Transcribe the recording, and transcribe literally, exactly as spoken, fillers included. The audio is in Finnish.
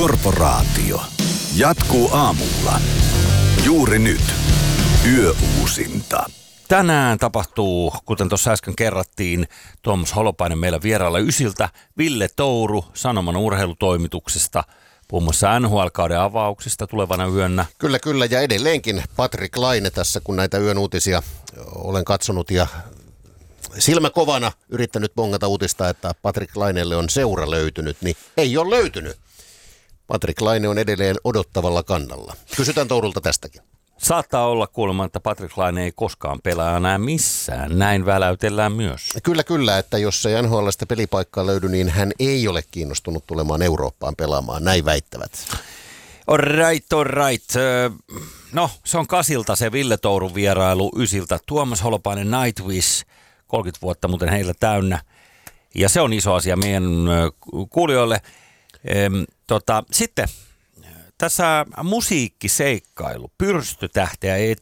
Korporaatio jatkuu aamulla. Juuri nyt. Yöuusinta. Tänään tapahtuu, kuten tuossa äsken kerrattiin, Tuomas Holopainen meillä vierailla Ysiltä, Ville Touru Sanoman urheilutoimituksesta, muun muassa N H L-kauden avauksista tulevana yönä. Kyllä, kyllä, ja edelleenkin Patrik Laine tässä, kun näitä yön uutisia olen katsonut ja silmä kovana yrittänyt bongata uutista, että Patrik Laineelle on seura löytynyt, niin ei ole löytynyt. Patrik Laine on edelleen odottavalla kannalla. Kysytään Tourulta tästäkin. Saattaa olla kuulemma, että Patrik Laine ei koskaan pelaa enää missään. Näin väläytellään myös. Kyllä, kyllä, että jos ei N H L:stä pelipaikkaa löydy, niin hän ei ole kiinnostunut tulemaan Eurooppaan pelaamaan. Näin väittävät. All right, all right. No, se on Kasilta se Ville Tourun vierailu Ysiltä. Tuomas Holopainen Nightwish, kolmekymmentä vuotta muuten heillä täynnä. Ja se on iso asia meidän kuulijoille. Tota, sitten tässä musiikkiseikkailu, pyrstötähteä